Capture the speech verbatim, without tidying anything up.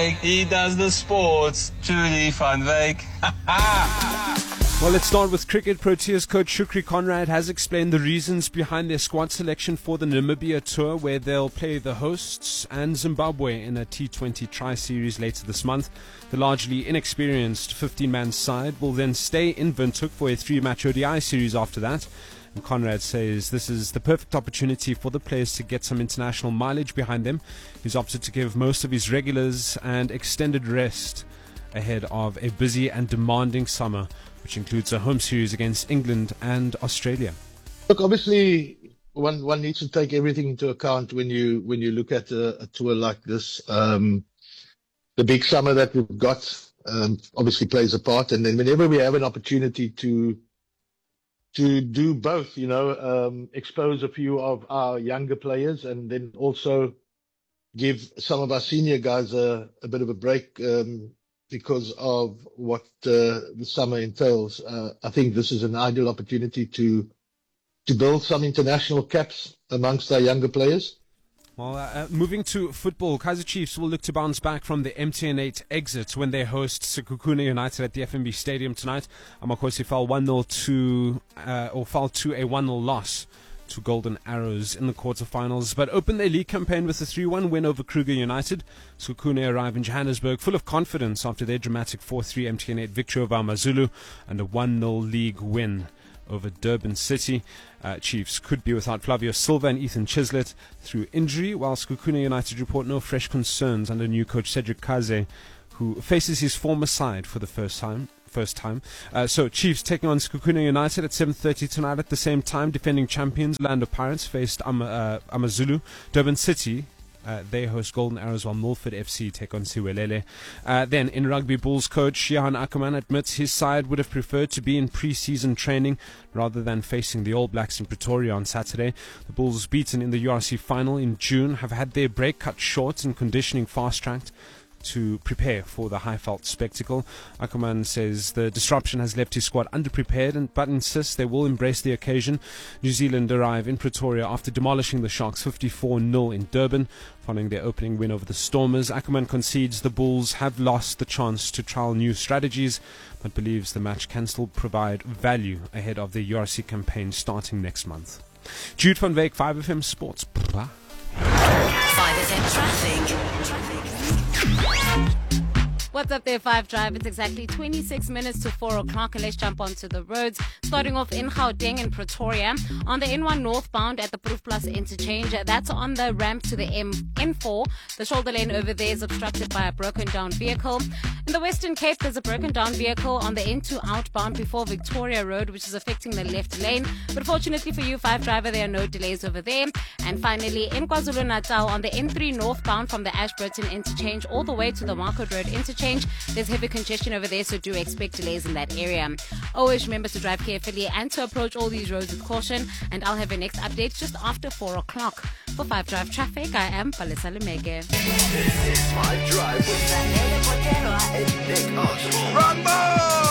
Wyk, he does the sports. Trudy van Wyk. Well, let's start with cricket. Proteas coach Shukri Conrad has explained the reasons behind their squad selection for the Namibia tour, where they'll play the hosts and Zimbabwe in a T twenty tri-series later this month. The largely inexperienced fifteen-man side will then stay in Windhoek for a three-match O D I series after that. And Conrad says this is the perfect opportunity for the players to get some international mileage behind them. He's opted to give most of his regulars and extended rest ahead of a busy and demanding summer, which includes a home series against England and Australia. Look, obviously, one one needs to take everything into account when you when you look at a, a tour like this. Um, the big summer that we've got um, obviously plays a part, and then whenever we have an opportunity to to do both, you know, um, expose a few of our younger players, and then also give some of our senior guys a, a bit of a break. Um, because of what uh, the summer entails. Uh, I think this is an ideal opportunity to to build some international caps amongst our younger players. Well, uh, moving to football, Kaizer Chiefs will look to bounce back from the M T N eight exit when they host Sekhukhune United at the F N B Stadium tonight. Amakosi fell one nil to, uh, or fell to a one nil loss to Golden Arrows in the quarterfinals, but opened their league campaign with a three one win over Kruger United. Sekhukhune arrive in Johannesburg full of confidence after their dramatic four three M T N eight victory over AmaZulu and a one nil league win over Durban City. Uh, Chiefs could be without Flavio Silva and Ethan Chislett through injury, while Sekhukhune United report no fresh concerns under new coach Cedric Kaze, who faces his former side for the first time. First time. Uh, so Chiefs taking on Sekhukhune United at seven thirty tonight. At the same time, defending champions Orlando Pirates faced Ama, uh, AmaZulu. Durban City, uh, they host Golden Arrows, while Milford F C take on Siwelele. Uh, then in rugby, Bulls coach Johan Ackerman admits his side would have preferred to be in pre-season training rather than facing the All Blacks in Pretoria on Saturday. The Bulls, beaten in the U R C final in June, have had their break cut short and conditioning fast-tracked to prepare for the high-felt spectacle. Ackerman says the disruption has left his squad underprepared, and, but insists they will embrace the occasion. New Zealand arrive in Pretoria after demolishing the Sharks fifty-four nil in Durban following their opening win over the Stormers. Ackerman concedes the Bulls have lost the chance to trial new strategies, but believes the match can still provide value ahead of the U R C campaign starting next month. Jude van Wyk, five F M Sports. five F M Traffic. Traffic. What's up there, five Drive? It's exactly twenty-six minutes to four o'clock, and let's jump onto the roads. Starting off in Gauteng and Pretoria. On the N one northbound at the Proof Plus interchange, that's on the ramp to the M N four. The shoulder lane over there is obstructed by a broken down vehicle. In the Western Cape, there's a broken down vehicle on the N two outbound before Victoria Road, which is affecting the left lane. But fortunately for you, five Driver, there are no delays over there. And finally, in KwaZulu-Natal, on the N three northbound from the Ashburton interchange all the way to the Market Road interchange, there's heavy congestion over there, so do expect delays in that area. Always remember to drive carefully and to approach all these roads with caution. And I'll have your next update just after four o'clock. For five Drive Traffic, I am Palesa Lumege. This is five Drive with Daniela Cordero and Nick Osh. Rumble!